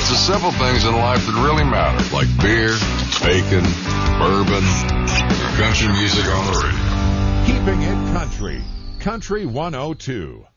It's the simple things in life that really matter, like beer, bacon, bourbon, country music on the radio. Keeping it country. Country 102.